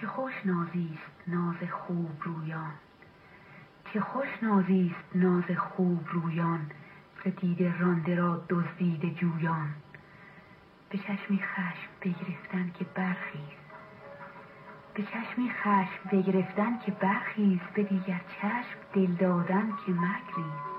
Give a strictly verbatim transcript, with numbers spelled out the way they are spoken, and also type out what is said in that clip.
چه خوش نازیست ناز خوب رویان، چه خوش نازیست ناز خوب رویان، ز دیده رانده را دزدیده جویان. به چشمی خشم بگرفتن که برخیز، به چشمی خشم بگرفتن که برخیز، به دیگر چشم دل دادن که مگریز.